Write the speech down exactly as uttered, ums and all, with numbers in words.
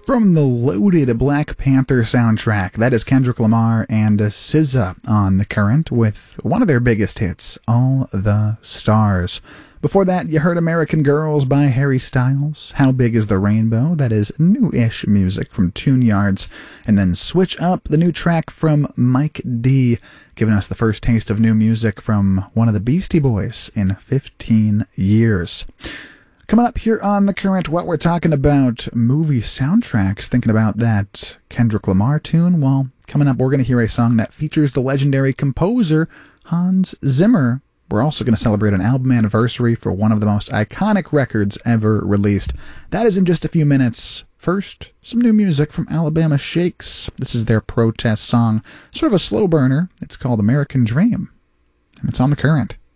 From the loaded Black Panther soundtrack, that is Kendrick Lamar and S Z A on The Current with one of their biggest hits, All the Stars. Before that, you heard American Girls by Harry Styles, How Big is the Rainbow, that is new-ish music from Tune Yards, and then Switch Up, the new track from Mike D, giving us the first taste of new music from one of the Beastie Boys in fifteen years. Coming up here on The Current, what we're talking about, movie soundtracks, thinking about that Kendrick Lamar tune. Well, coming up, we're going to hear a song that features the legendary composer Hans Zimmer. We're also going to celebrate an album anniversary for one of the most iconic records ever released. That is in just a few minutes. First, some new music from Alabama Shakes. This is their protest song, sort of a slow burner. It's called American Dream, and it's on The Current.